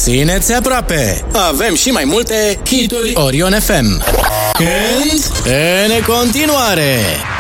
Țineți aproape! Avem și mai multe hituri Orion FM. Când? În continuare!